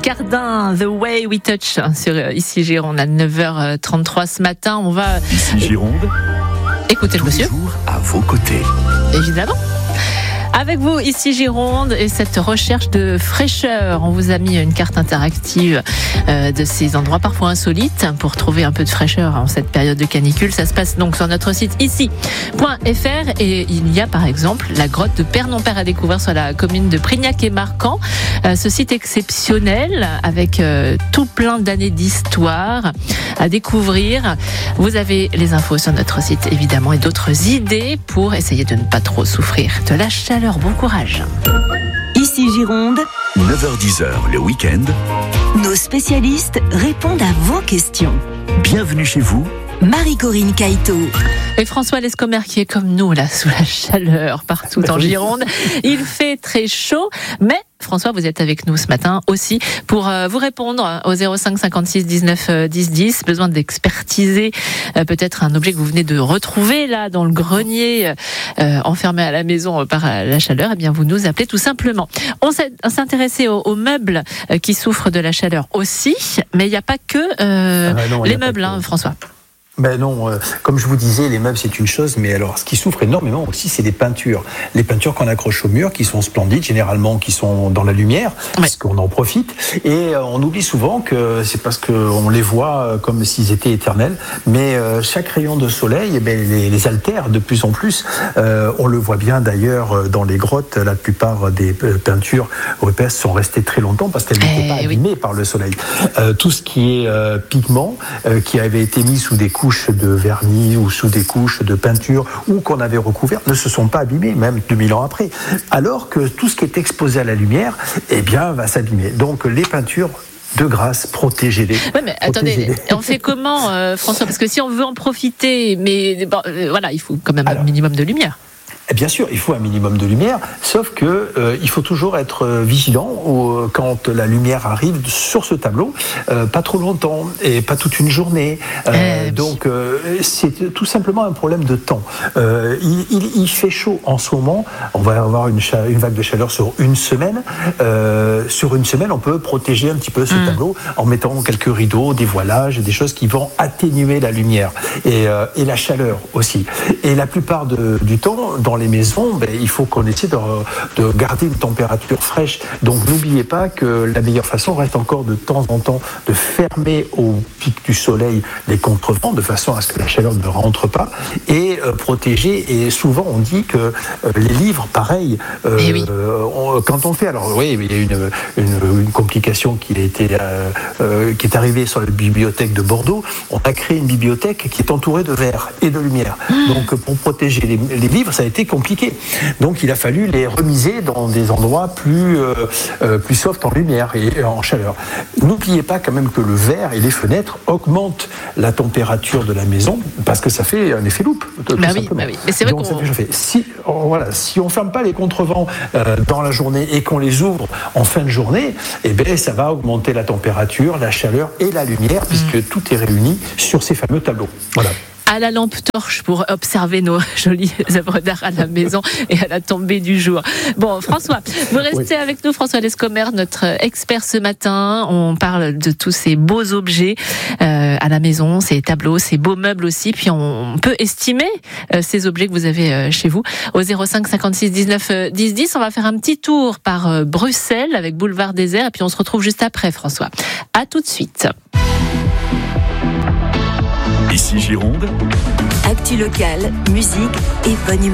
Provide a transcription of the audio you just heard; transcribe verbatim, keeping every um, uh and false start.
Cardin, The Way We Touch sur Ici Gironde à neuf heures trente-trois ce matin. On va Ici Gironde, écouter le tous les monsieur. jours à vos côtés. Évidemment. Avec vous, ici Gironde, et cette recherche de fraîcheur. On vous a mis une carte interactive euh, de ces endroits parfois insolites pour trouver un peu de fraîcheur en cette période de canicule. Ça se passe donc sur notre site ici point f r et il y a par exemple la grotte de Père-non-Père à découvrir sur la commune de Prignac et Marcan. Euh, ce site exceptionnel avec euh, tout plein d'années d'histoire à découvrir. Vous avez les infos sur notre site évidemment et d'autres idées pour essayer de ne pas trop souffrir de la chaleur. Bon courage. Ici Gironde, neuf heures dix le week-end. nos spécialistes répondent à vos questions. Bienvenue chez vous. Marie-Corinne Caïto. Et François Lescomer qui est comme nous là sous la chaleur partout en Gironde. Il fait très chaud, mais François, vous êtes avec nous ce matin aussi pour euh, vous répondre au zéro cinq cinquante-six dix-neuf dix dix. Besoin d'expertiser euh, peut-être un objet que vous venez de retrouver là dans le grenier, euh, enfermé à la maison par la chaleur. Eh bien, vous nous appelez tout simplement. On s'est intéressé aux, aux meubles euh, qui souffrent de la chaleur aussi, mais il n'y a pas que euh, ah non, les meubles, hein, François. Ben non, euh, comme je vous disais, les meubles c'est une chose, mais alors ce qui souffre énormément aussi, c'est les peintures. Les peintures qu'on accroche au mur, qui sont splendides, généralement qui sont dans la lumière, ouais. parce qu'on en profite. Et euh, on oublie souvent que c'est parce qu'on les voit comme s'ils étaient éternels, mais euh, chaque rayon de soleil, eh ben, les, les altère de plus en plus. Euh, on le voit bien d'ailleurs dans les grottes, la plupart des peintures européennes sont restées très longtemps parce qu'elles n'étaient eh, pas abîmées oui. par le soleil. Euh, tout ce qui est euh, pigment, euh, qui avait été mis sous des couches de vernis ou sous des couches de peinture ou qu'on avait recouvert ne se sont pas abîmés, même deux mille ans après. Alors que tout ce qui est exposé à la lumière, eh bien, va s'abîmer. Donc les peintures, de grâce, protégez-les. Oui, mais attendez, on fait comment, euh, François? Parce que si on veut en profiter, mais bon, euh, voilà, il faut quand même Alors, un minimum de lumière. Bien sûr, il faut un minimum de lumière, sauf que euh, il faut toujours être vigilant euh, quand la lumière arrive sur ce tableau, euh, pas trop longtemps et pas toute une journée. Euh, euh, donc euh, c'est tout simplement un problème de temps. Euh, il, il, il fait chaud en ce moment. On va avoir une, cha- une vague de chaleur sur une semaine. Euh, sur une semaine, on peut protéger un petit peu ce mmh. tableau en mettant quelques rideaux, des voilages, des choses qui vont atténuer la lumière et, euh, et la chaleur aussi. Et la plupart de, du temps, dans les maisons, ben, il faut qu'on essaie de, de garder une température fraîche. Donc n'oubliez pas que la meilleure façon reste encore de temps en temps de fermer au pic du soleil les contrevents de façon à ce que la chaleur ne rentre pas et euh, protéger. Et souvent on dit que euh, les livres, pareil, euh, oui. on, quand on fait, alors oui, il y a une, une, une complication qui a été euh, euh, qui est arrivée sur la bibliothèque de Bordeaux. On a créé une bibliothèque qui est entourée de verre et de lumière. Mmh. Donc pour protéger les, les livres, ça a été compliqué. Donc il a fallu les remiser dans des endroits plus, euh, euh, plus soft en lumière et en chaleur. N'oubliez pas quand même que le verre et les fenêtres augmentent la température de la maison parce que ça fait un effet loupe. Tout bah simplement. Oui, bah oui. Mais c'est vrai Donc, qu'on... ça fait chauffer. Si, voilà, si on ne ferme pas les contrevents euh, dans la journée et qu'on les ouvre en fin de journée, eh bien, ça va augmenter la température, la chaleur et la lumière mmh. puisque tout est réuni sur ces fameux tableaux. Voilà. À la lampe torche pour observer nos jolies œuvres d'art à la maison et à la tombée du jour. Bon, François, vous restez oui. avec nous, François Lescomer, notre expert ce matin. On parle de tous ces beaux objets euh, à la maison, ces tableaux, ces beaux meubles aussi. Puis on peut estimer euh, ces objets que vous avez euh, chez vous au zéro cinq cinquante-six dix-neuf dix dix. On va faire un petit tour par euh, Bruxelles avec Boulevard Désert et puis on se retrouve juste après, François. À tout de suite. Ici Gironde. Actu locale, musique et bonne humeur.